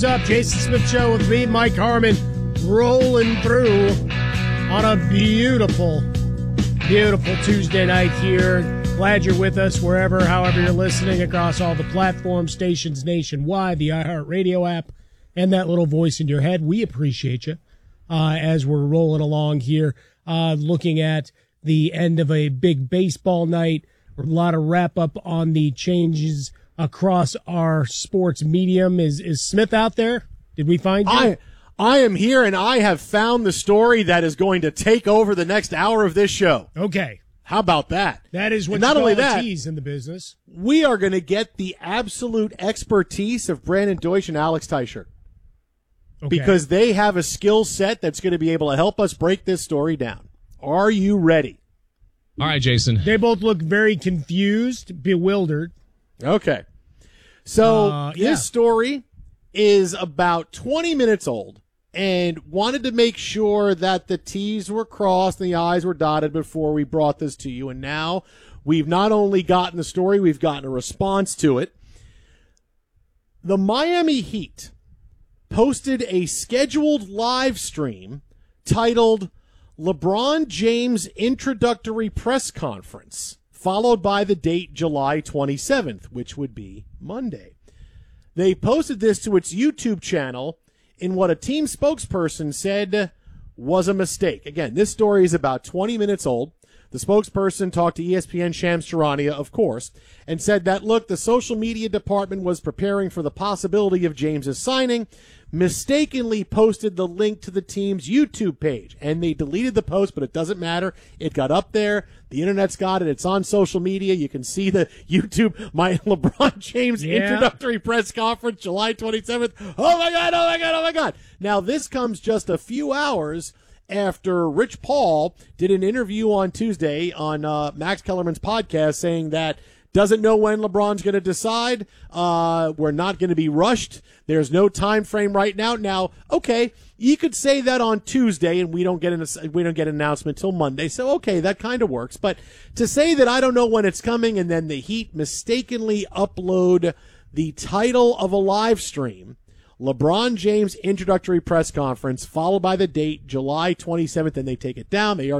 What's up? Jason Smith Show with me, Mike Harmon, rolling through on a beautiful, beautiful Tuesday night here. Glad you're with us wherever, however you're listening across all the platform stations nationwide, the iHeartRadio app, and that little voice in your head. We appreciate you as we're rolling along here, looking at the end of a big baseball night. A lot of wrap up on the changes across our sports medium. Is Smith out there? Did we find you? I am here, and I have found the story that is going to take over the next hour of this show. Okay. How about that? That is what not you only call a that, tease in the business. We are going to get the absolute expertise of Brandon Deutsch and Alex Teicher. Okay. Because they have a skill set that's going to be able to help us break this story down. Are you ready? All right, Jason. They both look very confused, bewildered. Okay. So this story is about 20 minutes old and wanted to make sure that the T's were crossed and the I's were dotted before we brought this to you. And now we've not only gotten the story, we've gotten a response to it. The Miami Heat posted a scheduled live stream titled LeBron James Introductory Press Conference, followed by the date July 27th, which would be Monday. They posted this to its YouTube channel in what a team spokesperson said was a mistake. Again, this story is about 20 minutes old. The spokesperson talked to ESPN Shams Charania, of course, and said that, look, the social media department was preparing for the possibility of James's signing, mistakenly posted the link to the team's YouTube page, and they deleted the post, but it doesn't matter. It got up there. The internet's got it. It's on social media. You can see the YouTube, my LeBron James introductory press conference, July 27th. Oh my God, oh my God, oh my God. Now, this comes just a few hours after Rich Paul did an interview on Tuesday on Max Kellerman's podcast saying that doesn't know when LeBron's going to decide. We're not going to be rushed. There's no time frame right now. Now, okay, you could say that on Tuesday, and we don't get an announcement till Monday. So, okay, that kind of works. But to say that I don't know when it's coming, and then the Heat mistakenly upload the title of a live stream, LeBron James introductory press conference, followed by the date July 27th, and they take it down. They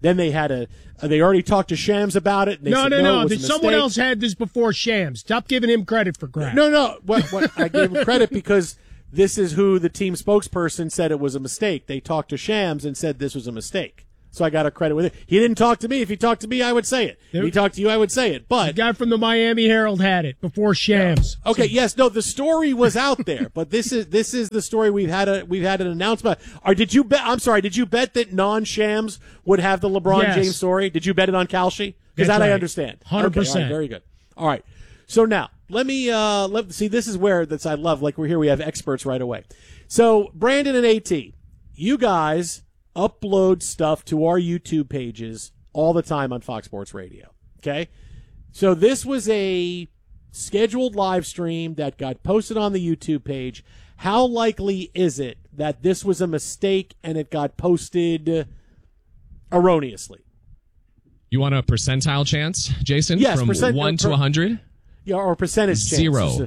already talked to Shams about it. And No. Someone else had this before Shams. Stop giving him credit for crap. No. What I gave him credit because this is who the team spokesperson said it was a mistake. They talked to Shams and said this was a mistake. So I got a credit with it. He didn't talk to me. If he talked to me, I would say it. If he talked to you, I would say it. But the guy from the Miami Herald had it before Shams. Yeah. Okay, yes, no, the story was out there, but this is the story we've had an announcement. Did you bet that non-Shams would have the LeBron James story? Did you bet it on Kalshi? Because that right. I understand. 100%. Okay, all right, very good. All right. So now let me see. This is where I love. Like we're here, we have experts right away. So Brandon and AT, you guys upload stuff to our YouTube pages all the time on Fox Sports Radio. Okay? So this was a scheduled live stream that got posted on the YouTube page. How likely is it that this was a mistake and it got posted erroneously? You want a percentile chance, Jason? Yes, from 1 to 100? Yeah, or percentage chance. 0%.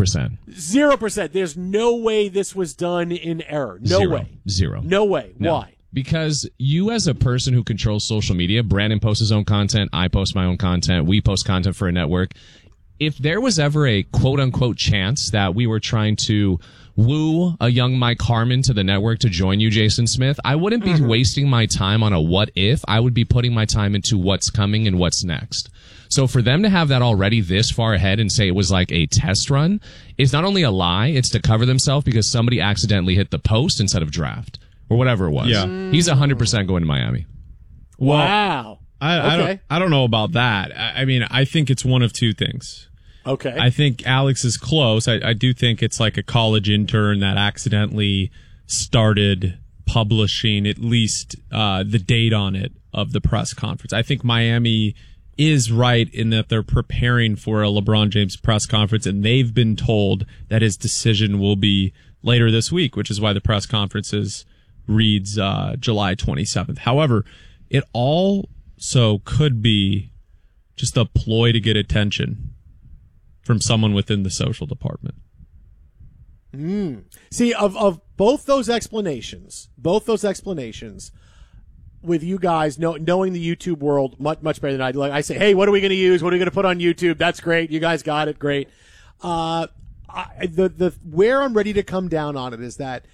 0%. There's no way this was done in error. No way. Zero. No way. No. Why? Because you as a person who controls social media, Brandon posts his own content, I post my own content, we post content for a network. If there was ever a quote-unquote chance that we were trying to woo a young Mike Harmon to the network to join you, Jason Smith, I wouldn't be wasting my time on a what if. I would be putting my time into what's coming and what's next. So for them to have that already this far ahead and say it was like a test run is not only a lie, it's to cover themselves because somebody accidentally hit the post instead of draft. Or whatever it was. Yeah. He's 100% going to Miami. Well, wow. I don't know about that. I mean, I think it's one of two things. Okay. I think Alex is close. I do think it's like a college intern that accidentally started publishing at least the date on it of the press conference. I think Miami is right in that they're preparing for a LeBron James press conference, and they've been told that his decision will be later this week, which is why the press conference reads July 27th. However, it also could be just a ploy to get attention from someone within the social department. See, of both those explanations, with you guys knowing the YouTube world much better than I do. Like I say, hey, what are we going to use? What are we going to put on YouTube? That's great. You guys got it. Great. Where I'm ready to come down on it is that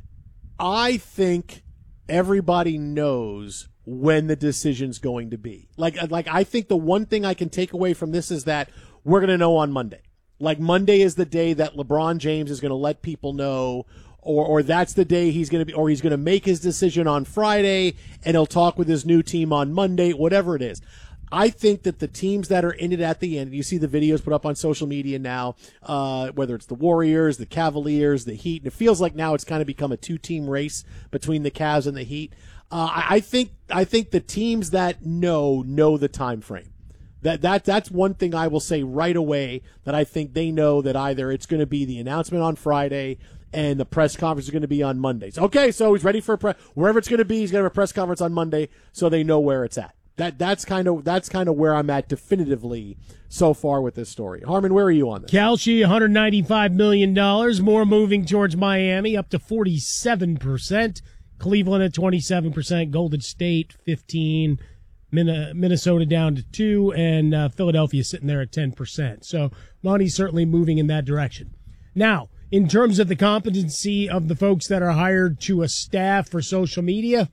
I think everybody knows when the decision's going to be. Like I think the one thing I can take away from this is that we're going to know on Monday. Like Monday is the day that LeBron James is going to let people know, or that's the day he's going to make his decision on Friday, and he'll talk with his new team on Monday, whatever it is. I think that the teams that are in it at the end, you see the videos put up on social media now, whether it's the Warriors, the Cavaliers, the Heat, and it feels like now it's kind of become a two-team race between the Cavs and the Heat. I think the teams that know the time frame. That's one thing I will say right away, that I think they know that either it's going to be the announcement on Friday and the press conference is going to be on Monday. So, okay, so he's ready for wherever it's going to be. He's going to have a press conference on Monday, so they know where it's at. That's kind of where I'm at definitively so far with this story. Harmon, where are you on this? Kelce, $195 million, more moving towards Miami, up to 47%. Cleveland at 27%, Golden State 15%, Minnesota down to 2%, and Philadelphia sitting there at 10%. So money's certainly moving in that direction. Now, in terms of the competency of the folks that are hired to a staff for social media,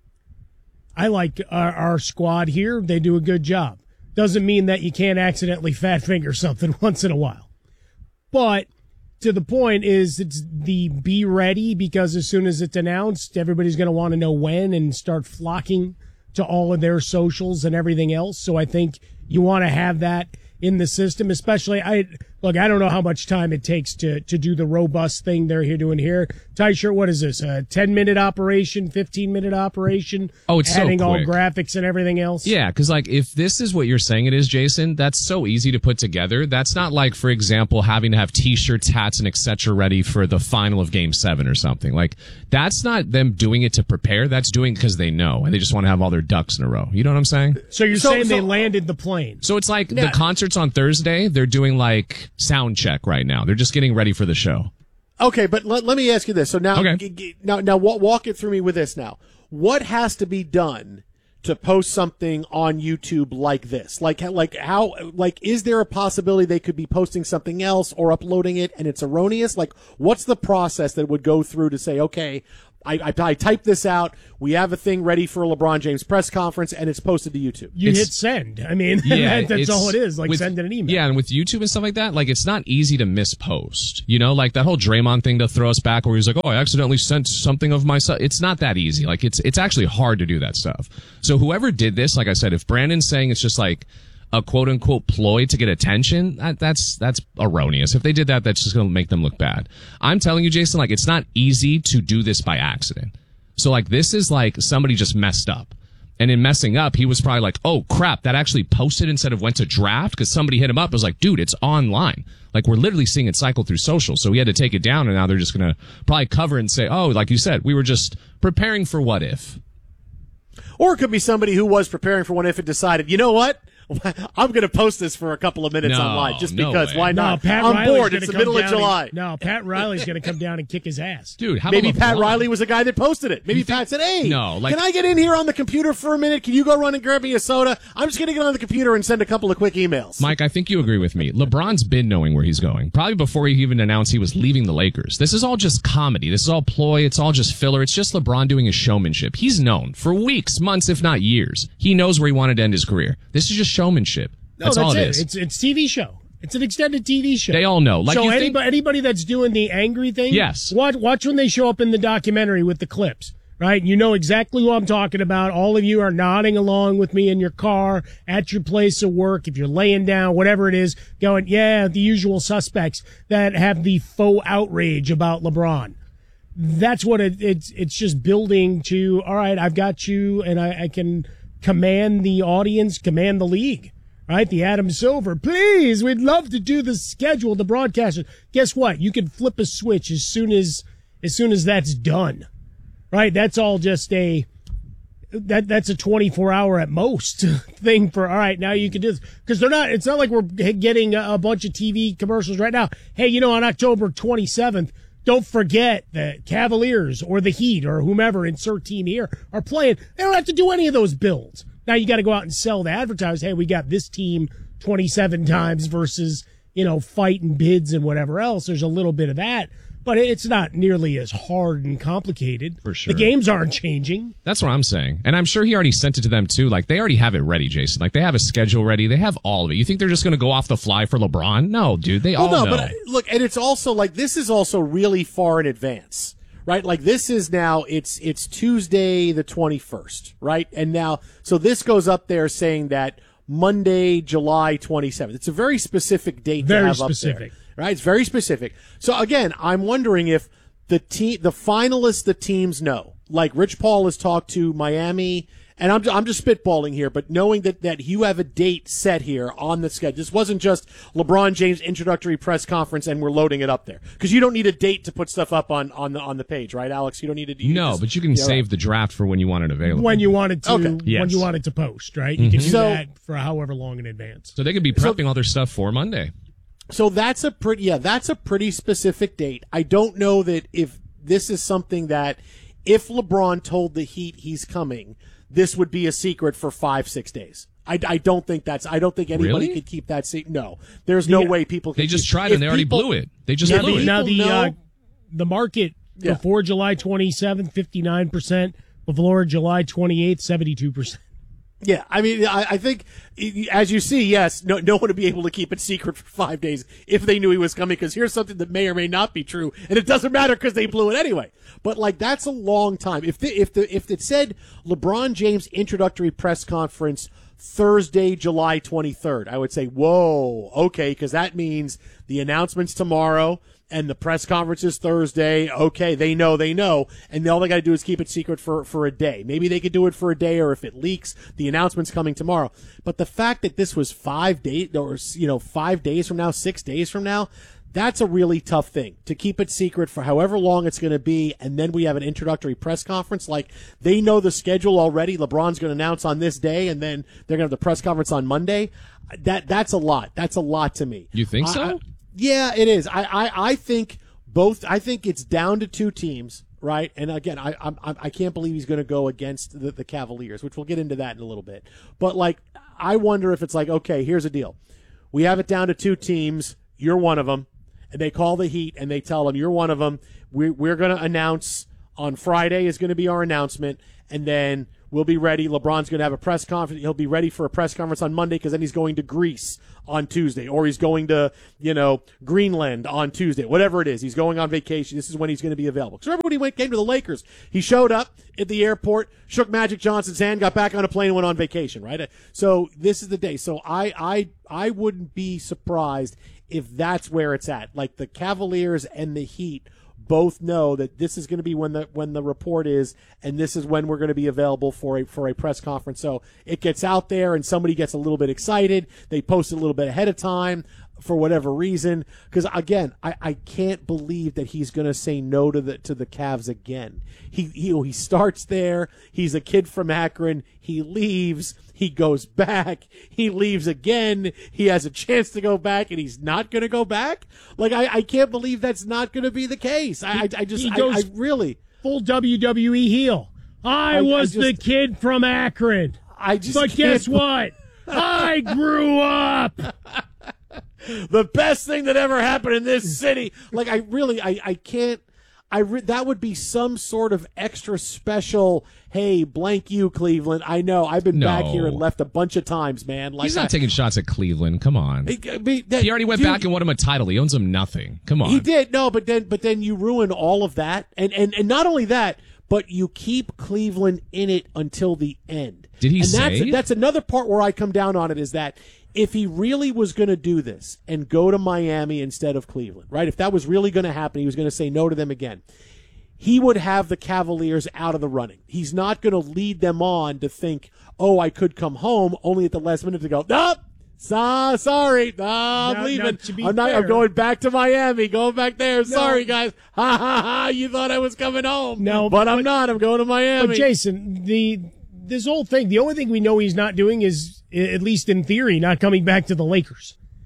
I like our squad here. They do a good job. Doesn't mean that you can't accidentally fat finger something once in a while. But to the point is, it's the be ready, because as soon as it's announced, everybody's going to want to know when and start flocking to all of their socials and everything else. So I think you want to have that in the system, especially I don't know how much time it takes to do the robust thing they're doing here. Tyshirt, what is this? A 10-minute operation, 15-minute operation? Oh, it's adding so quick. all graphics and everything else? Yeah, because if this is what you're saying it is, Jason, that's so easy to put together. That's not like, for example, having to have T-shirts, hats, and etc. ready for the final of Game 7 or something. Like, that's not them doing it to prepare. That's doing it because they know, and they just want to have all their ducks in a row. You know what I'm saying? So you're saying they landed the plane. So it's like the concerts on Thursday, they're doing like sound check right now. They're just getting ready for the show. Okay, but let me ask you this. So now, okay. now walk it through me with this now. What has to be done to post something on YouTube like this? Like how, is there a possibility they could be posting something else or uploading it and it's erroneous? Like, what's the process that would go through to say, okay, I typed this out. We have a thing ready for a LeBron James press conference, and it's posted to YouTube. You hit send. I mean, that's all it is. Like sending an email. Yeah, and with YouTube and stuff like that, like it's not easy to mispost. You know, like that whole Draymond thing to throw us back, where he's like, "Oh, I accidentally sent something of myself." It's not that easy. Like it's actually hard to do that stuff. So whoever did this, like I said, if Brandon's saying it's just like a quote unquote ploy to get attention, that's erroneous. If they did that, that's just going to make them look bad. I'm telling you, Jason, like it's not easy to do this by accident. So like this is like somebody just messed up. And in messing up, he was probably like, oh crap, that actually posted instead of went to draft, because somebody hit him up. It was like, dude, it's online. Like we're literally seeing it cycle through social. So he had to take it down, and now they're just going to probably cover it and say, oh, like you said, we were just preparing for what if. Or it could be somebody who was preparing for what if and decided, you know what? I'm going to post this for a couple of minutes online just because. Why not? Pat I'm Riley's bored. It's the middle of July. Pat Riley's going to come down and kick his ass. Dude, how maybe about Pat Riley was the guy that posted it. Maybe Pat said, hey, can I get in here on the computer for a minute? Can you go run and grab me a soda? I'm just going to get on the computer and send a couple of quick emails. Mike, I think you agree with me. LeBron's been knowing where he's going, probably before he even announced he was leaving the Lakers. This is all just comedy. This is all ploy. It's all just filler. It's just LeBron doing his showmanship. He's known for weeks, months, if not years. He knows where he wanted to end his career. This is just showmanship. That's all it is. It's TV show. It's an extended TV show. They all know. Like, so anybody that's doing the angry thing, yes. Watch when they show up in the documentary with the clips, right? You know exactly who I'm talking about. All of you are nodding along with me in your car, at your place of work, if you're laying down, whatever it is, going, yeah, the usual suspects that have the faux outrage about LeBron. That's what it's just building to, all right, I've got you, and I can command the audience, command the league. Right, the Adam Silver, please, we'd love to do the schedule, the broadcaster. Guess what? You can flip a switch as soon as that's done. Right? That's all just that's a 24-hour at most thing for, all right, now you can do this. Because it's not like we're getting a bunch of TV commercials right now. Hey, on October 27th, don't forget the Cavaliers or the Heat or whomever, insert team here, are playing. They don't have to do any of those builds. Now you got to go out and sell to advertise, hey, we got this team 27 times versus, fighting bids and whatever else. There's a little bit of that, but it's not nearly as hard and complicated. For sure. The games aren't changing. That's what I'm saying. And I'm sure he already sent it to them too. Like, they already have it ready, Jason. Like, they have a schedule ready. They have all of it. You think they're just going to go off the fly for LeBron? No, dude. They all know. But look, and it's also like, this is also really far in advance, right? Like, this is now, it's Tuesday the 21st, right? And now, so this goes up there saying that Monday, July 27th. It's a very specific date to have up there. Right? It's very specific. So again, I'm wondering if the finalists, the teams know. Like, Rich Paul has talked to Miami, and I'm just spitballing here, but knowing that you have a date set here on the schedule. This wasn't just LeBron James introductory press conference and we're loading it up there. Because you don't need a date to put stuff up on the page, right, Alex? You don't need to. But you can save the draft for when you want it available. When you wanted to, Okay. Yes. when you wanted to post, right? You can do that for however long in advance. So they could be prepping all their stuff for Monday. So that's a pretty specific date. I don't know that if this is something that if LeBron told the Heat he's coming, this would be a secret for 5-6 days. I don't think anybody could keep that secret. No, there's no way people can. They just tried and they already blew it. They just blew it. Now the market before July 27th, 59%. Before July 28th, 72%. Yeah, I mean, I think, as you see, yes, no one would be able to keep it secret for 5 days if they knew he was coming, because here's something that may or may not be true, and it doesn't matter because they blew it anyway. But, like, that's a long time. If it said LeBron James introductory press conference Thursday, July 23rd, I would say, whoa, okay, because that means the announcement's tomorrow, and the press conference is Thursday. Okay, they know. And all they got to do is keep it secret for a day. Maybe they could do it for a day, or if it leaks, the announcement's coming tomorrow. But the fact that this was 5 days, or, 5 days from now, 6 days from now, that's a really tough thing to keep it secret for however long it's going to be. And then we have an introductory press conference. Like, they know the schedule already. LeBron's going to announce on this day, and then they're going to have the press conference on Monday. That's a lot. That's a lot to me. You think so? Yeah, it is. I think both. I think it's down to two teams, right? And again, I can't believe he's going to go against the Cavaliers, which we'll get into that in a little bit. But, like, I wonder if it's like, okay, here's the deal. We have it down to two teams. You're one of them. And they call the Heat and they tell them, you're one of them. We're going to announce on Friday is going to be our announcement, and then we'll be ready. LeBron's going to have a press conference. He'll be ready for a press conference on Monday, because then he's going to Greece on Tuesday, or he's going to, Greenland on Tuesday, whatever it is. He's going on vacation. This is when he's going to be available. So everybody came to the Lakers. He showed up at the airport, shook Magic Johnson's hand, got back on a plane and went on vacation, right? So this is the day. So I wouldn't be surprised if that's where it's at. Like, the Cavaliers and the Heat both know that this is going to be when the report is, and this is when we're going to be available for a press conference. So it gets out there, and somebody gets a little bit excited. They post it a little bit ahead of time for whatever reason. Because again, I can't believe that he's going to say no to the Cavs again. He starts there. He's a kid from Akron. He leaves. He goes back. He leaves again. He has a chance to go back, and he's not going to go back. Like, I can't believe that's not going to be the case. I really full WWE heel. I was the kid from Akron. But guess what? I grew up. The best thing that ever happened in this city. Like, I can't. That would be some sort of extra special, hey, blank you, Cleveland. I know. I've been back here and left a bunch of times, man. Like, he's not taking shots at Cleveland. Come on. He already went back and won him a title. He owns him nothing. Come on. He did. No, but then you ruin all of that. And not only that, but you keep Cleveland in it until the end. Did he say? That's another part where I come down on it, is that if he really was going to do this and go to Miami instead of Cleveland, right? If that was really going to happen, he was going to say no to them again. He would have the Cavaliers out of the running. He's not going to lead them on to think, oh, I could come home, only at the last minute to go, nope, sorry, I'm leaving. I'm going back to Miami, going back there. Sorry, guys. Ha, ha, ha, you thought I was coming home. No, but I'm not. I'm going to Miami. But, Jason, this whole thing, the only thing we know he's not doing is, at least in theory, not coming back to the Lakers.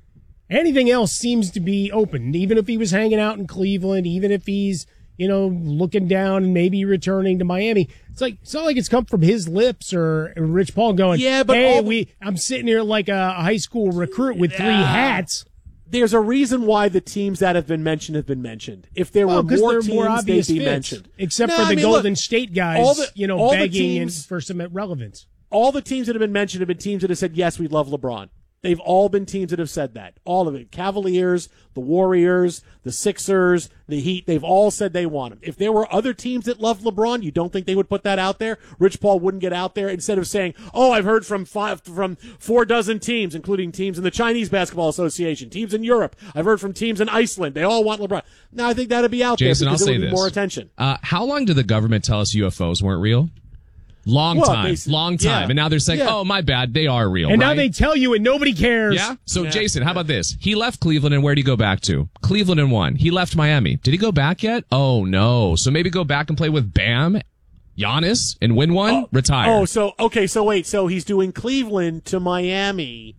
Anything else seems to be open, even if he was hanging out in Cleveland, even if he's, looking down and maybe returning to Miami. It's not like it's come from his lips or Rich Paul going, yeah, but I'm sitting here like a high school recruit with 3 hats. There's a reason why the teams that have been mentioned. If there were more teams, they'd be mentioned. Except for the Golden State guys, begging for some relevance. All the teams that have been mentioned have been teams that have said, yes, we love LeBron. They've all been teams that have said that. All of it. Cavaliers, the Warriors, the Sixers, the Heat, they've all said they want him. If there were other teams that loved LeBron, you don't think they would put that out there? Rich Paul wouldn't get out there instead of saying, I've heard from 4 dozen teams, including teams in the Chinese Basketball Association, teams in Europe. I've heard from teams in Iceland. They all want LeBron. Now, I think that'd be out Jason, there because I'll it would say be this. more attention. How long did the government tell us UFOs weren't real? Long time. Yeah. And now they're saying, oh, my bad, they are real. And now they tell you and nobody cares. Yeah? So, Jason, how about this? He left Cleveland, and where did he go back to? Cleveland and won. He left Miami. Did he go back yet? Oh, no. So maybe go back and play with Bam, Giannis, and win one? Retire. So wait. So he's doing Cleveland to Miami,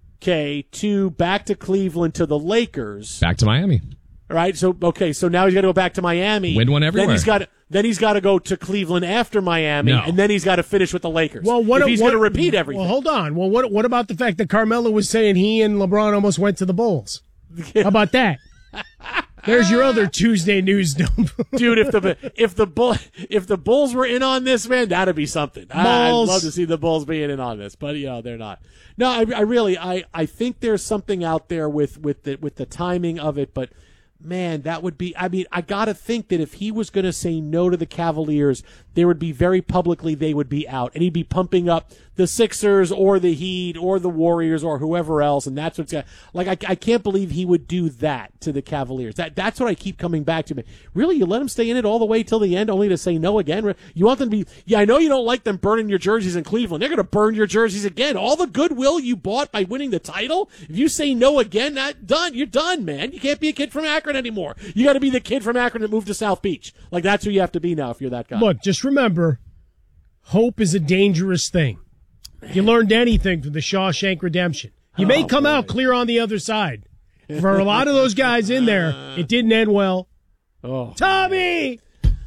back to Cleveland to the Lakers. Back to Miami. Right? So now he's got to go back to Miami. Win one everywhere. Then he's got to go to Cleveland after Miami, and then he's got to finish with the Lakers. Well, if he's going to repeat everything. Well, hold on. Well, what about the fact that Carmelo was saying he and LeBron almost went to the Bulls? How about that? There's your other Tuesday news dump. Dude, if the Bulls were in on this, man, that'd be something. I'd love to see the Bulls being in on this, but they're not. No, I think there's something out there with the timing of it, but man, that would be, I gotta think that if he was gonna say no to the Cavaliers, there would be very publicly they would be out, and he'd be pumping up the Sixers or the Heat or the Warriors or whoever else, and that's what's I can't believe he would do that to the Cavaliers. That's what I keep coming back to. Really, you let him stay in it all the way till the end, only to say no again? You want them to be? Yeah, I know you don't like them burning your jerseys in Cleveland. They're gonna burn your jerseys again. All the goodwill you bought by winning the title. If you say no again, you're done, man. You can't be a kid from Akron anymore. You got to be the kid from Akron that moved to South Beach. That's who you have to be now if you're that guy. Look, just remember, hope is a dangerous thing. You learned anything from the Shawshank Redemption. You may come out clear on the other side. For a lot of those guys in there, it didn't end well. Tommy!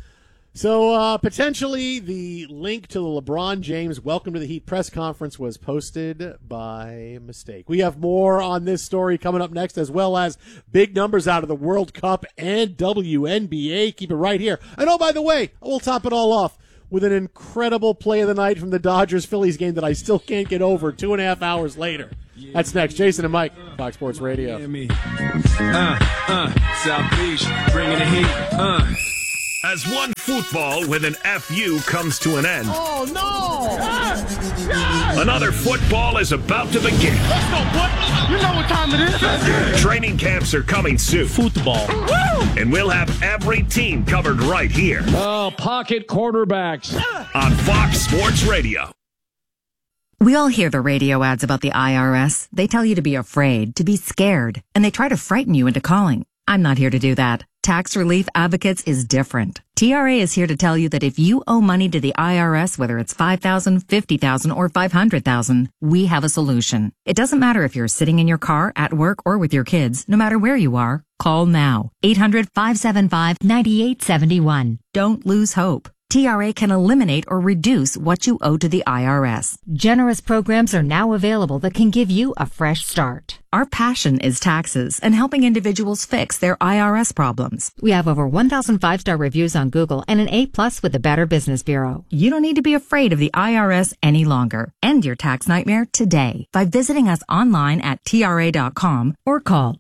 So potentially the link to the LeBron James Welcome to the Heat press conference was posted by mistake. We have more on this story coming up next, as well as big numbers out of the World Cup and WNBA. Keep it right here. And by the way, we'll top it all off with an incredible play of the night from the Dodgers-Phillies game that I still can't get over 2.5 hours later. That's next. Jason and Mike, Fox Sports Radio. South Beach, bringing the heat. As one football with an FU comes to an end. Oh, no! Another football is about to begin. Let's go, boy. You know what time it is. Training camps are coming soon. Football. And we'll have every team covered right here. Pocket quarterbacks. On Fox Sports Radio. We all hear the radio ads about the IRS. They tell you to be afraid, to be scared, and they try to frighten you into calling. I'm not here to do that. Tax Relief Advocates is different. TRA is here to tell you that if you owe money to the IRS, whether it's $5,000, $50,000, or $500,000, we have a solution. It doesn't matter if you're sitting in your car, at work, or with your kids. No matter where you are, call now. 800-575-9871. Don't lose hope. TRA can eliminate or reduce what you owe to the IRS. Generous programs are now available that can give you a fresh start. Our passion is taxes and helping individuals fix their IRS problems. We have over 1,000 5-star reviews on Google and an A+ with the Better Business Bureau. You don't need to be afraid of the IRS any longer. End your tax nightmare today by visiting us online at TRA.com or call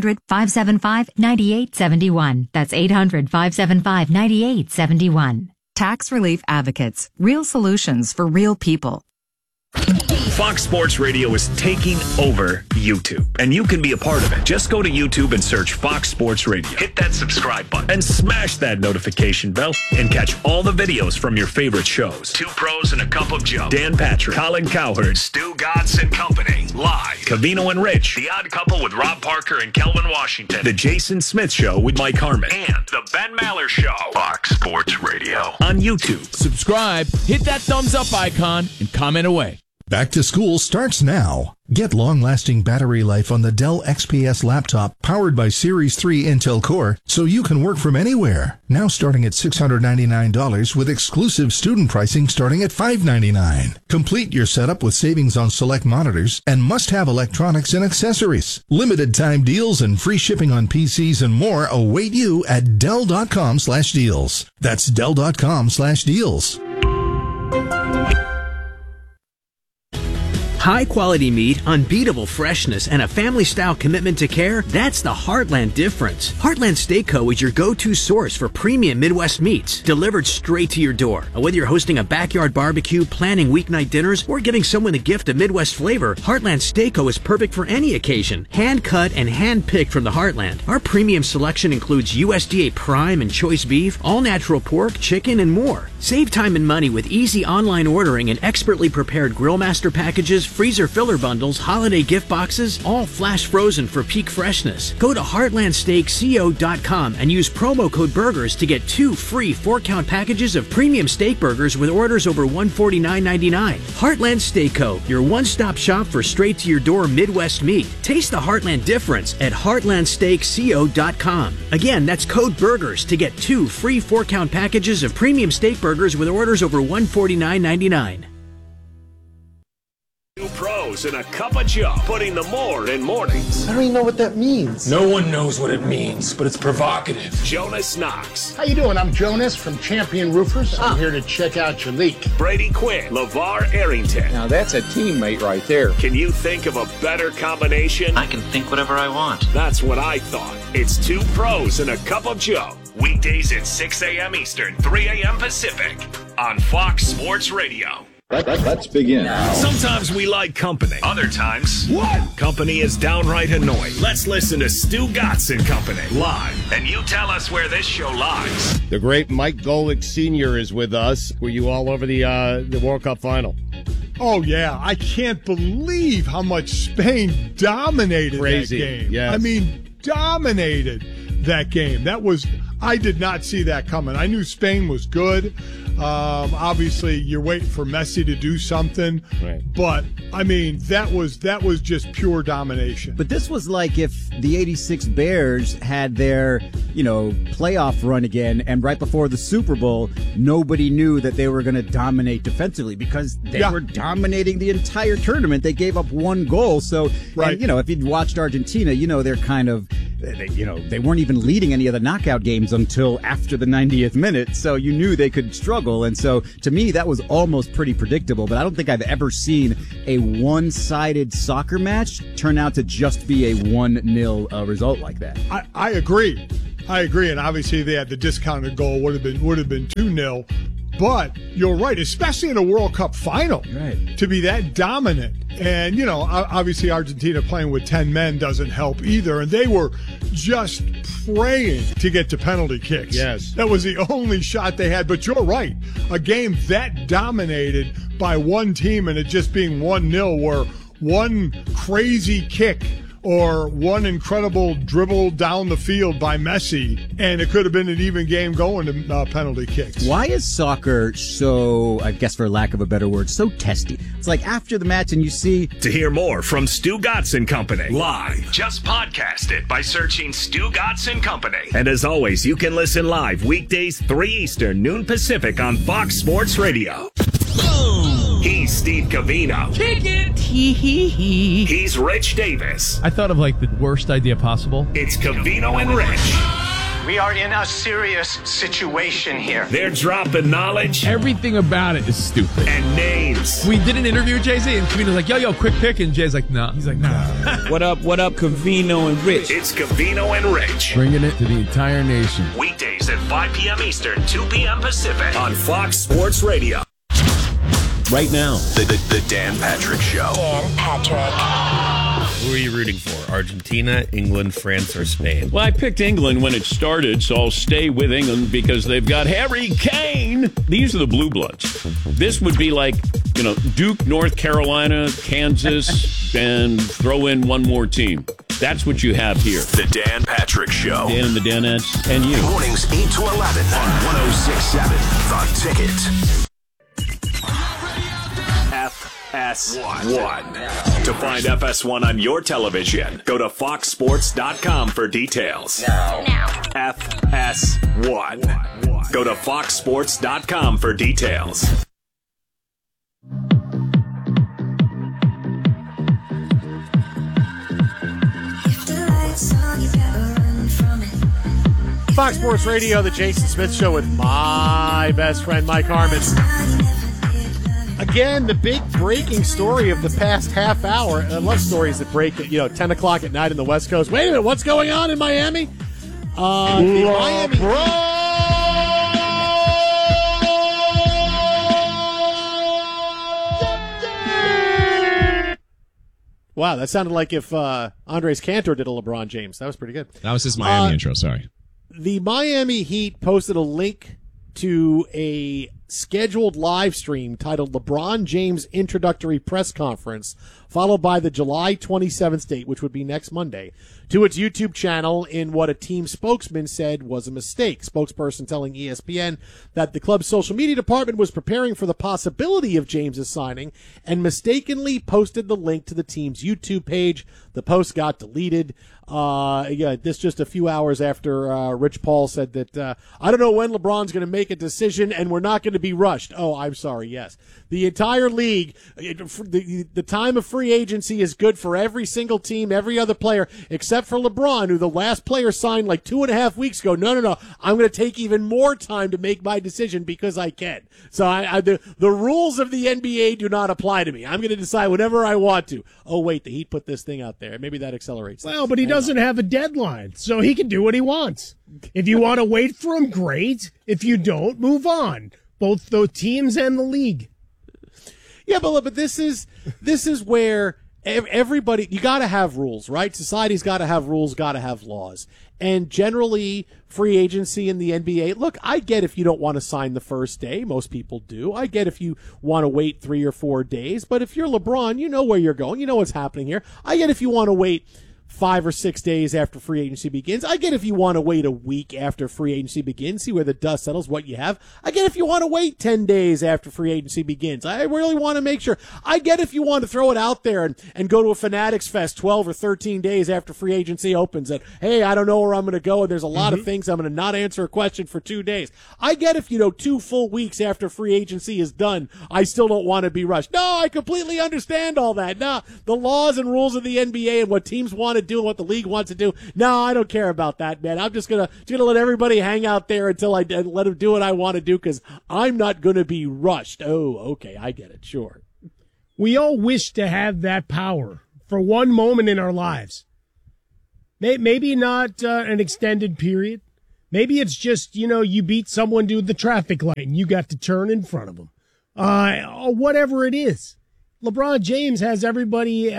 800-575-9871. That's 800-575-9871. Tax Relief Advocates. Real solutions for real people. Fox Sports Radio is taking over YouTube, and you can be a part of it. Just go to YouTube and search Fox Sports Radio. Hit that subscribe button and smash that notification bell and catch all the videos from your favorite shows. Two Pros and a Cup of Joe. Dan Patrick, Colin Cowherd, Stu Godson and Company. Live. Covino and Rich. The Odd Couple with Rob Parker and Kelvin Washington. The Jason Smith Show with Mike Harmon. And The Ben Maller Show. Fox Sports Radio. On YouTube. Subscribe, hit that thumbs up icon, and comment away. Back to school starts now. Get long-lasting battery life on the Dell XPS laptop powered by Series 3 Intel Core so you can work from anywhere. Now starting at $699 with exclusive student pricing starting at $599. Complete your setup with savings on select monitors and must-have electronics and accessories. Limited time deals and free shipping on PCs and more await you at Dell.com/deals. That's Dell.com/deals. High-quality meat, unbeatable freshness, and a family-style commitment to care, that's the Heartland difference. Heartland Steak Co. is your go-to source for premium Midwest meats, delivered straight to your door. Whether you're hosting a backyard barbecue, planning weeknight dinners, or giving someone a gift of Midwest flavor, Heartland Steak Co. is perfect for any occasion. Hand-cut and hand-picked from the Heartland. Our premium selection includes USDA prime and choice beef, all-natural pork, chicken, and more. Save time and money with easy online ordering and expertly prepared Grillmaster packages, freezer filler bundles, holiday gift boxes, all flash frozen for peak freshness. Go to heartlandsteakco.com and use promo code BURGERS to get 2 free 4-count packages of premium steak burgers with orders over $149.99. Heartland Steak Co., your one-stop shop for straight-to-your-door Midwest meat. Taste the Heartland difference at heartlandsteakco.com. Again, that's code BURGERS to get 2 free 4-count packages of premium steak burgers with orders over $149.99. Two pros and a cup of Joe, putting the more in mornings. I don't even know what that means. No one knows what it means, but it's provocative. Jonas Knox. How you doing? I'm Jonas from Champion Roofers. I'm here to check out your leak. Brady Quinn. LeVar Arrington. Now that's a teammate right there. Can you think of a better combination? I can think whatever I want. That's what I thought. It's two pros and a cup of Joe. Weekdays at 6 a.m. Eastern, 3 a.m. Pacific on Fox Sports Radio. Let's begin. Sometimes we like company. Other times, company is downright annoying. Let's listen to Stu Gatz and Company live, and you tell us where this show lies. The great Mike Golick Sr. is with us. Were you all over the World Cup final? Oh, yeah. I can't believe how much Spain dominated that game. Yes. I mean, dominated that game. I did not see that coming. I knew Spain was good. Obviously, you're waiting for Messi to do something. Right. But, I mean, that was just pure domination. But this was like if the 86 Bears had their, playoff run again, and right before the Super Bowl, nobody knew that they were going to dominate defensively because they were dominating the entire tournament. They gave up one goal. So, right. And, if you'd watched Argentina, they're kind of, they weren't even leading any of the knockout games until after the 90th minute. So you knew they could struggle. And so to me, that was almost pretty predictable. But I don't think I've ever seen a one-sided soccer match turn out to just be a 1-0 result like that. I agree. And obviously they had the discounted goal would have been 2-0. But you're right, especially in a World Cup final, to be that dominant. And, obviously Argentina playing with 10 men doesn't help either. And they were just praying to get to penalty kicks. Yes. That was the only shot they had. But you're right, a game that dominated by one team and it just being 1-0 where one crazy kick or one incredible dribble down the field by Messi, and it could have been an even game going to penalty kicks. Why is soccer so, I guess for lack of a better word, so testy? It's like after the match and you see... To hear more from Stu Gatz and Company live, just podcast it by searching Stu Gatz and Company. And as always, you can listen live weekdays 3 Eastern, noon Pacific on Fox Sports Radio. He's Steve Covino. Kick it! He's Rich Davis. I thought of like the worst idea possible. It's Covino and Rich. We are in a serious situation here. They're dropping knowledge. Everything about it is stupid. And names. We did an interview with Jay-Z, and Covino's like, yo, quick pick. And Jay's like, nah. He's like, nah. What up, Covino and Rich? It's Covino and Rich. Bringing it to the entire nation. Weekdays at 5 p.m. Eastern, 2 p.m. Pacific on Fox Sports Radio. Right now, the Dan Patrick Show. Dan Patrick. Who are you rooting for? Argentina, England, France, or Spain? Well, I picked England when it started, so I'll stay with England because they've got Harry Kane. These are the Blue Bloods. This would be like, Duke, North Carolina, Kansas, and throw in one more team. That's what you have here. The Dan Patrick Show. Dan and the Danettes and you. Mornings 8 to 11 on 106.7 The Ticket. FS1. To find FS1 on your television, go to foxsports.com for details. Now. FS1. Go to foxsports.com for details. Fox Sports Radio, the Jason Smith Show with my best friend, Mike Harmon. Again, the big breaking story of the past half hour. I love stories that break at 10 o'clock at night in the West Coast. Wait a minute, what's going on in Miami? The Miami... Wow, that sounded like if Andres Cantor did a LeBron James. That was pretty good. That was his Miami intro, sorry. The Miami Heat posted a link to a scheduled live stream titled LeBron James Introductory Press Conference, followed by the July 27th date, which would be next Monday, to its YouTube channel in what a team spokesman said was a mistake. Spokesperson telling ESPN that the club's social media department was preparing for the possibility of James's signing and mistakenly posted the link to the team's YouTube page. The post got deleted. This just a few hours after Rich Paul said that, I don't know when LeBron's going to make a decision and we're not going to be rushed. Oh, I'm sorry, yes. The entire league, the time of free agency is good for every single team, every other player, except for LeBron, who the last player signed like 2.5 weeks ago. No, I'm going to take even more time to make my decision because I can. So the rules of the NBA do not apply to me. I'm going to decide whatever I want to. Oh, wait, the Heat put this thing out there. Maybe that accelerates things. Well, but he doesn't have a deadline, so he can do what he wants. If you want to wait for him, great. If you don't, move on. Both the teams and the league. Yeah, but this is where everybody, you got to have rules, right? Society's got to have rules, got to have laws. And generally, free agency in the NBA, look, I get if you don't want to sign the first day. Most people do. I get if you want to wait 3 or 4 days. But if you're LeBron, you know where you're going. You know what's happening here. I get if you want to wait 5 or 6 days after free agency begins. I get if you want to wait a week after free agency begins, see where the dust settles, what you have. I get if you want to wait 10 days after free agency begins. I really want to make sure. I get if you want to throw it out there and go to a Fanatics Fest 12 or 13 days after free agency opens and, hey, I don't know where I'm going to go and there's a lot of things. I'm going to not answer a question for 2 days. I get if, 2 full weeks after free agency is done, I still don't want to be rushed. No, I completely understand all that. No, the laws and rules of the NBA and what teams want to do and what the league wants to do. No, I don't care about that, man. I'm just gonna let everybody hang out there until I let them do what I want to do because I'm not gonna be rushed. Oh, okay, I get it. Sure. We all wish to have that power for one moment in our lives. Maybe not an extended period. Maybe it's just, you beat someone to the traffic light and you got to turn in front of them. Or whatever it is. LeBron James has everybody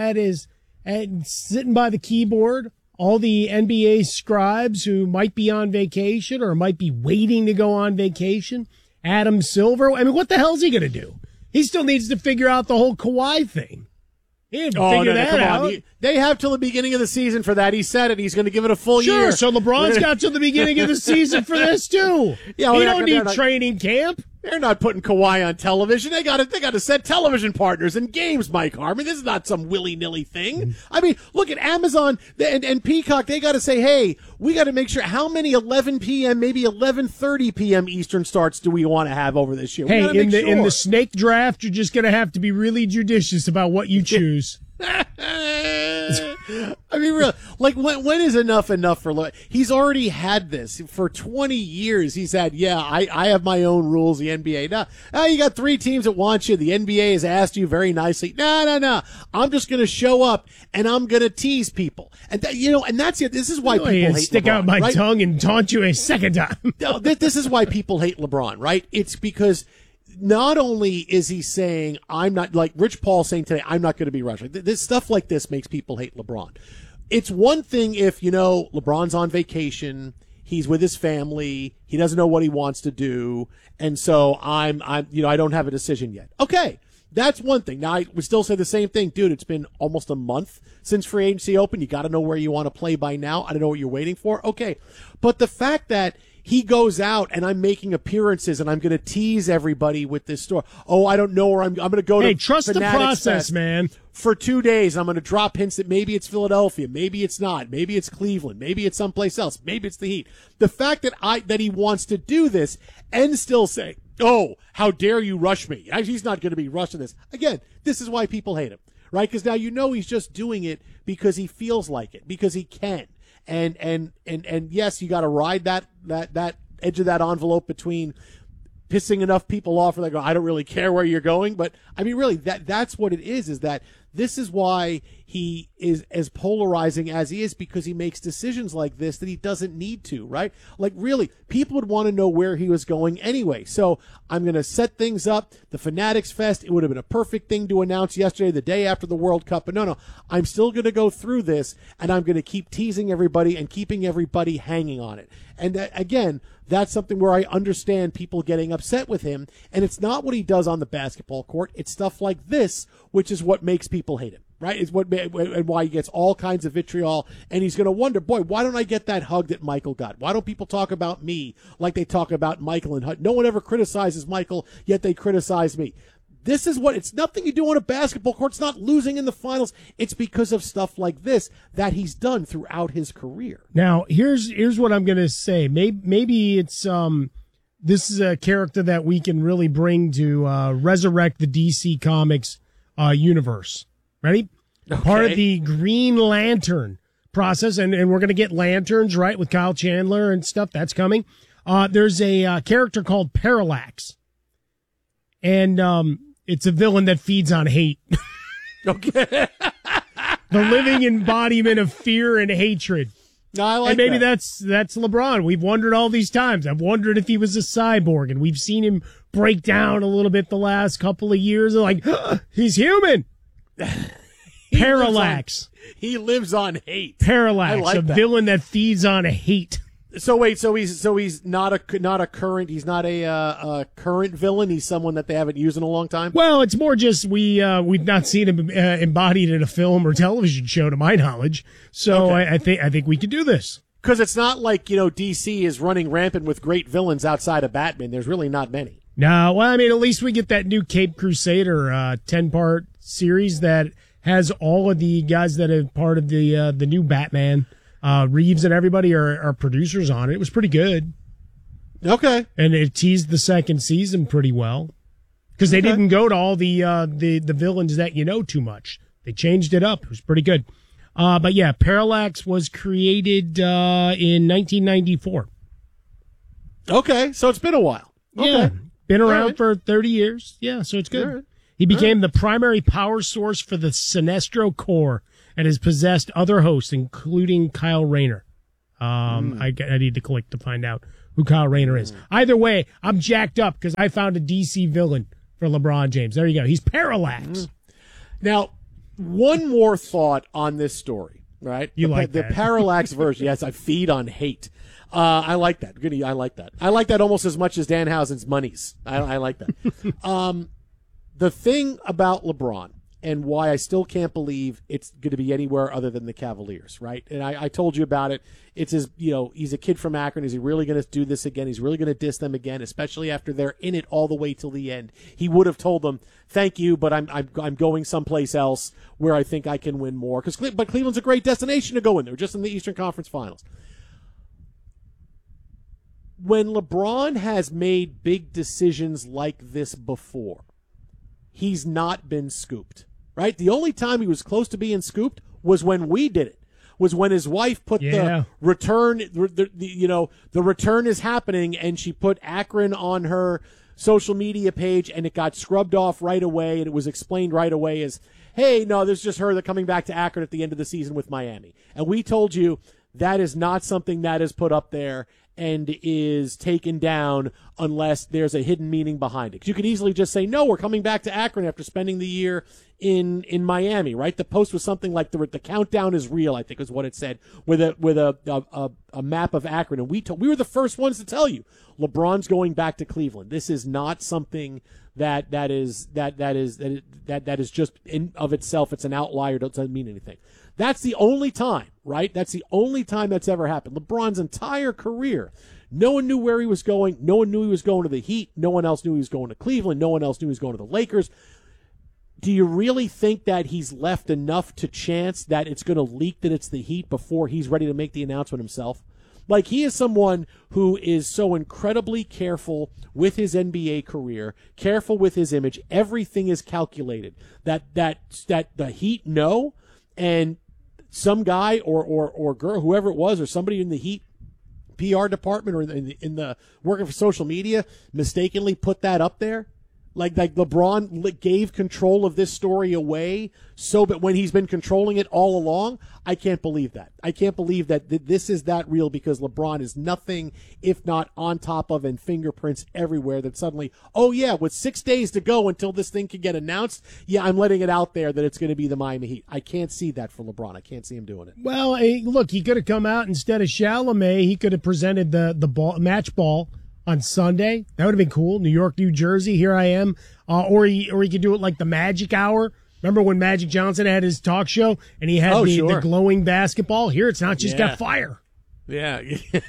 and sitting by the keyboard, all the NBA scribes who might be on vacation or might be waiting to go on vacation. Adam Silver. I mean, what the hell is he going to do? He still needs to figure out the whole Kawhi thing. He didn't figure that out. They have till the beginning of the season for that. He said it. He's going to give it a full year. Sure, so LeBron's got till the beginning of the season for this, too. Yeah, well, he don't need training camp. They're not putting Kawhi on television. They got to set television partners and games, Mike Harmon. This is not some willy-nilly thing. I mean, look at Amazon and Peacock. They got to say, hey, we got to make sure how many 11 p.m., maybe 11:30 p.m. Eastern starts do we want to have over this year? Hey, in the snake draft, you're just going to have to be really judicious about what you choose. I mean, real, like when is enough for? He's already had this for 20 years. He's had, I have my own rules. The NBA, now you got 3 teams that want you. The NBA has asked you very nicely. No. I'm just going to show up and I'm going to tease people. And and that's it. This is why people hate stick LeBron, out my right? tongue and taunt you a second time. No, this is why people hate LeBron, right? It's because not only is he saying, I'm not, like Rich Paul saying today, I'm not going to be rushed. This stuff like this makes people hate LeBron. It's one thing if, LeBron's on vacation, he's with his family, he doesn't know what he wants to do, and so I don't have a decision yet. Okay, that's one thing. Now, I would still say the same thing. Dude, it's been almost a month since free agency opened. You got to know where you want to play by now. I don't know what you're waiting for. Okay, but the fact that he goes out and I'm making appearances and I'm going to tease everybody with this story. Oh, I don't know where I'm going to go to. Trust Fanatics the process, Fest man. For 2 days, I'm going to drop hints that maybe it's Philadelphia, maybe it's not, maybe it's Cleveland, maybe it's someplace else, maybe it's the Heat. The fact that he wants to do this and still say, oh, how dare you rush me? He's not going to be rushing this. Again, this is why people hate him, right? Because now he's just doing it because he feels like it, because he can. And yes, you got to ride that edge of that envelope between pissing enough people off where they go, I don't really care where you're going. But I mean, really, that's what it is that this is why he is as polarizing as he is, because he makes decisions like this that he doesn't need to, right? Like, really, people would want to know where he was going anyway. So I'm going to set things up. The Fanatics Fest, it would have been a perfect thing to announce yesterday, the day after the World Cup. But no, I'm still going to go through this, and I'm going to keep teasing everybody and keeping everybody hanging on it. And again, that's something where I understand people getting upset with him. And it's not what he does on the basketball court. It's stuff like this, which is what makes people hate him, right? It's and why he gets all kinds of vitriol. And he's going to wonder, boy, why don't I get that hug that Michael got? Why don't people talk about me like they talk about Michael and Hud? No one ever criticizes Michael, yet they criticize me. This is what, it's nothing you do on a basketball court. It's not losing in the finals. It's because of stuff like this that he's done throughout his career. Now, here's what I'm going to say. Maybe it's, this is a character that we can really bring to, resurrect the DC Comics, universe. Ready? Okay. Part of the Green Lantern process. And we're going to get lanterns, right? With Kyle Chandler and stuff. That's coming. There's a character called Parallax. And, it's a villain that feeds on hate. Okay. The living embodiment of fear and hatred. No, I like and maybe that. that's LeBron. We've wondered all these times. I've wondered if he was a cyborg, and we've seen him break down a little bit the last couple of years. Like, he's human. Parallax. He lives on hate. Parallax, like a that. villain that feeds on hate. So wait, so he's not a current, he's not a current villain. He's someone that they haven't used in a long time. Well, it's more just we've not seen him embodied in a film or television show, to my knowledge. So okay. I think we could do this, because it's not like DC is running rampant with great villains outside of Batman. There's really not many. No, well, I mean, at least we get that new Cape Crusader 10-part series that has all of the guys that are part of the new Batman. Reeves and everybody are producers on it. It was pretty good. Okay. And it teased the second season pretty well, because they didn't go to all the villains that you know too much. They changed it up. It was pretty good. But yeah, Parallax was created in 1994. Okay, so it's been a while. Okay. Yeah, been around for 30 years. Yeah, so it's good. Right. He became the primary power source for the Sinestro Corps, and has possessed other hosts, including Kyle Rayner. I need to click to find out who Kyle Rayner is. Either way, I'm jacked up because I found a DC villain for LeBron James. There you go. He's Parallax. Now, one more thought on this story, right? The Parallax version. Yes, I feed on hate. I like that. Goody, I like that. I like that almost as much as Danhausen's monies. I like that. The thing about LeBron, and why I still can't believe it's going to be anywhere other than the Cavaliers, right? And I told you about it. It's his, he's a kid from Akron. Is he really going to do this again? He's really going to diss them again, especially after they're in it all the way till the end. He would have told them, "Thank you, but I'm going someplace else where I think I can win more." But Cleveland's a great destination to go in. They're just in the Eastern Conference Finals. When LeBron has made big decisions like this before, he's not been scooped. Right? The only time he was close to being scooped was when we did it. Was when his wife put the return, the return is happening, and she put Akron on her social media page, and it got scrubbed off right away, and it was explained right away as, hey, no, this is just her coming back to Akron at the end of the season with Miami. And we told you that is not something that is put up there and is taken down unless there's a hidden meaning behind it. You could easily just say, no, we're coming back to Akron after spending the year in Miami, right? The post was something like the countdown is real, I think is what it said, with a map of Akron. And we were the first ones to tell you LeBron's going back to Cleveland. This is not something that is just in of itself. It's an outlier. Doesn't mean anything. That's the only time, right? That's the only time that's ever happened. LeBron's entire career, No one knew where he was going. No one knew he was going to the Heat. No one else knew he was going to Cleveland. No one else knew he was going to the Lakers. Do you really think that he's left enough to chance that it's going to leak that it's the Heat before he's ready to make the announcement himself? Like, he is someone who is so incredibly careful with his NBA career, careful with his image. Everything is calculated. That the Heat know, and some guy or girl, whoever it was, or somebody in the Heat PR department or in the working for social media mistakenly put that up there. Like LeBron gave control of this story away, but when he's been controlling it all along, I can't believe that. I can't believe that this is that real, because LeBron is nothing if not on top of and fingerprints everywhere, that suddenly, oh yeah, with 6 days to go until this thing can get announced, yeah, I'm letting it out there that it's going to be the Miami Heat. I can't see that for LeBron. I can't see him doing it. Well, look, he could have come out instead of Chalamet. He could have presented the match ball on Sunday. That would have been cool. New York, New Jersey, here I am. Or he could do it like the Magic Hour. Remember when Magic Johnson had his talk show and he had the glowing basketball? Here it's not, just got fire. Yeah.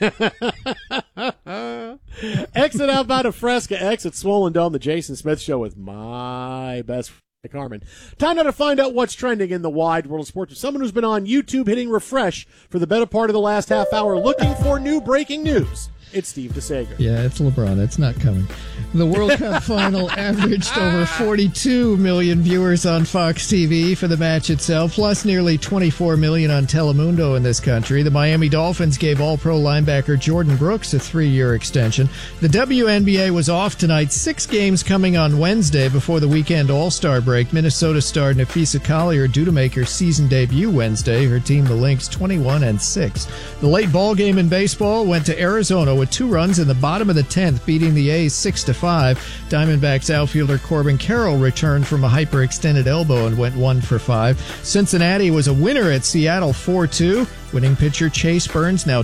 Exit out by the Fresca, exit Swollen Dome, the Jason Smith Show with my best friend, Carmen. Time now to find out what's trending in the wide world of sports. Someone who's been on YouTube hitting refresh for the better part of the last half hour looking for new breaking news. It's Steve DeSager. Yeah, it's LeBron. It's not coming. The World Cup final averaged over 42 million viewers on Fox TV for the match itself, plus nearly 24 million on Telemundo in this country. The Miami Dolphins gave All-Pro linebacker Jordan Brooks a 3-year extension. The WNBA was off tonight. 6 games coming on Wednesday before the weekend All-Star break. Minnesota star Nafisa Collier due to make her season debut Wednesday. Her team, the Lynx, 21-6. The late ball game in baseball went to Arizona with 2 runs in the bottom of the 10th, beating the A's 6-5. Diamondbacks outfielder Corbin Carroll returned from a hyperextended elbow and went 1 for 5. Cincinnati was a winner at Seattle 4-2. Winning pitcher Chase Burns now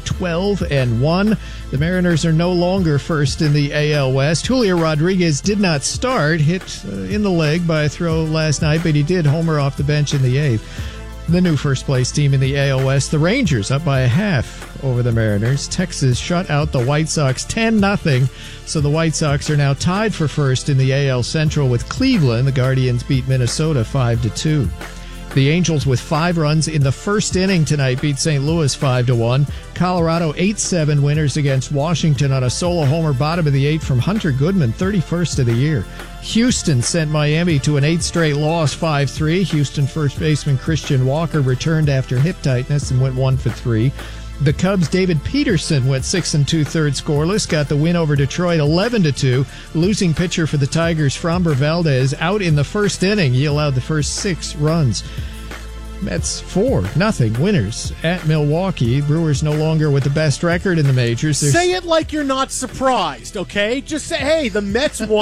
12-1. The Mariners are no longer first in the AL West. Julio Rodriguez did not start, hit in the leg by a throw last night, but he did homer off the bench in the 8th. The new first-place team in the AL West, the Rangers, up by a half over the Mariners. Texas shut out the White Sox 10-0, so the White Sox are now tied for first in the AL Central with Cleveland. The Guardians beat Minnesota 5-2. The Angels, with 5 runs in the first inning tonight, beat St. Louis 5-1. Colorado 8-7 winners against Washington on a solo homer bottom of the 8th from Hunter Goodman, 31st of the year. Houston sent Miami to an 8th straight loss, 5-3. Houston first baseman Christian Walker returned after hip tightness and went 1 for 3. The Cubs' David Peterson went 6 2/3 scoreless, got the win over Detroit 11-2. Losing pitcher for the Tigers, Framber Valdez, out in the first inning. He allowed the first 6 runs. Mets 4-0 winners at Milwaukee. Brewers no longer with the best record in the majors. Say it like you're not surprised, okay? Just say, hey, the Mets won.